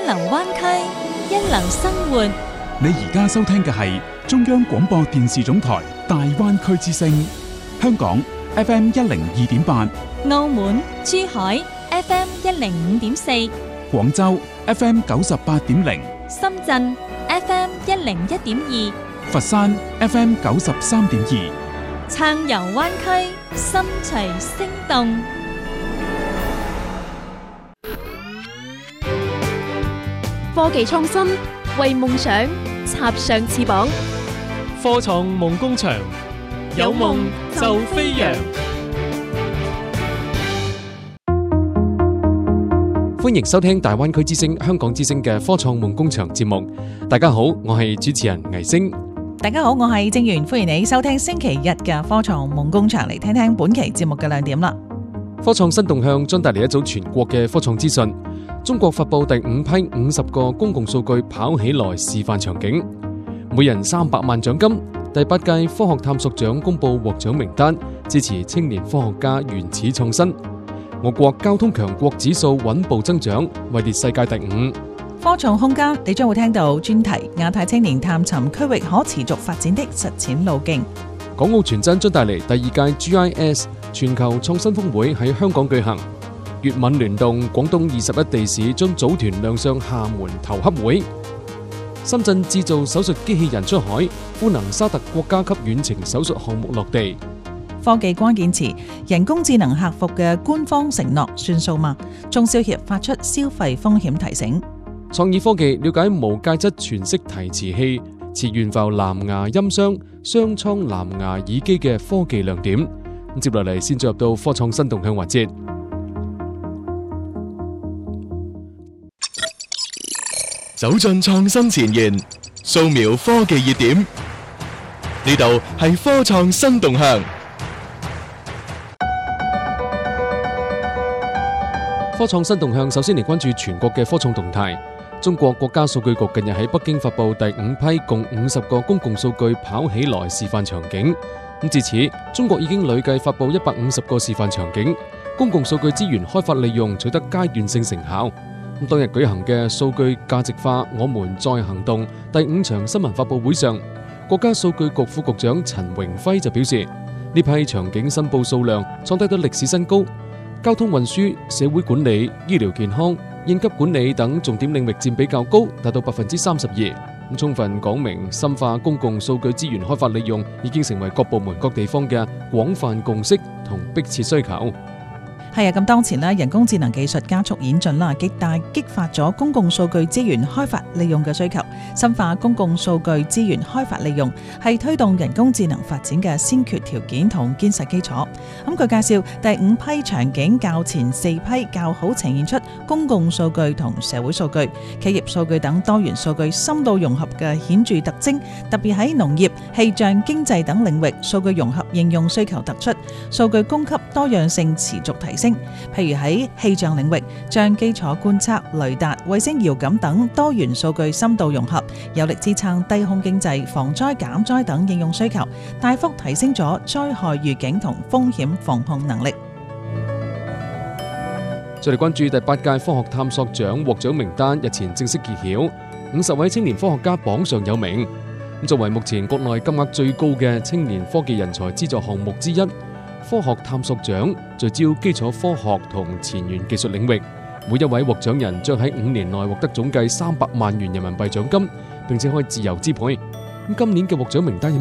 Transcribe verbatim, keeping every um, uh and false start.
流灣區，一流生活。 你而家收聽嘅係中央廣播電視總台大灣區之聲，香港 F M 一零二點八， 澳門、珠海 F M 一零五點四， 廣州 F M 九十八點零， 深圳 F M 一零一點二， 佛山 F M 九十三點二， 暢遊灣區，心隨聲動。 科技創新，為夢想插上翅膀。 科創夢工場，有夢就飛揚。歡迎收聽大灣區之聲、香港之聲嘅科創夢工場節目。大家好，我係主持人倪星。 大家好，我係正源，歡迎你收聽星期日嘅科創夢工場，嚟聽聽本期節目嘅亮點啦。 科創新動向將帶嚟一組全國嘅科創資訊。中國發佈第五批五十個公共數據跑起來示範場景，每人三百萬獎金。第八屆科學探索獎公布獲獎名單，支持青年科學家原始創新。我國交通強國指數穩步增長，位列世界第五。 科創空間，你將會聽到專題亞太青年探尋區域可持續發展的實踐路徑。 港澳傳真將帶嚟第二屆 G I S 全球創新峰會喺香港舉行。粵閩聯動，廣東二十一地市將組團亮相廈門投洽會。深圳製造手術機器人出海，富能沙特國家級遠程手術項目落地。 科技關鍵詞，人工智能客服嘅官方承諾算數嗎？中消協發出消費風險提醒。 創意科技，了解無介質全息提詞器、磁懸浮藍牙音箱、雙倉藍牙耳機嘅科技亮點。咁接落嚟先進入到科創新動向環節。 走進創新前沿，掃描科技熱點，呢度係科創新動向。 科創新動向，首先嚟關注全國嘅科創動態。中國國家數據局近日喺北京發佈第五批共五十個公共數據跑起來示範場景。咁至此，中國已經累計發佈一百五十個示範場景，公共數據資源開發利用取得階段性成效。咁當日舉行嘅數據價值化我們在行動第五場新聞發佈會上，國家數據局副局長陳榮輝就表示，呢批場景申報數量創低到歷史新高，交通運輸、社會管理、醫療健康、應急管理等重點領域佔比較高，達到百分之三十二。咁充分講明深化公共數據資源開發利用已經成為各部門各地方嘅廣泛共識同迫切需求。 係啊，咁當前咧，人工智能技術加速演進啦，極大激發咗公共數據資源開發利用嘅需求。深化公共數據資源開發利用係推動人工智能發展嘅先決條件同堅實基礎。咁佢介紹第五批場景較前四批較好呈現出公共數據同社會數據、企業數據等多元數據深度融合嘅顯著特徵，特別喺農業、氣象、經濟等領域，數據融合應用需求突出，數據供給多樣性持續提升。譬如喺氣象領域，將基礎觀測、雷達、衛星遙感等多元數據深度融合，有力支撐低空經濟、防災減災等應用需求，大幅提升咗災害預警同風險防控能力。 再嚟關注第八屆科學探索獎獲獎名單日前正式揭曉，五十位青年科學家榜上有名。作為目前國內金額最高嘅青年科技人才資助項目之一，科學探索獎聚焦基礎科學同前沿技術領域，每一位獲獎人將喺五年內獲得總計三百萬元人民幣獎金，並且可以自由支配。咁今年嘅獲獎名單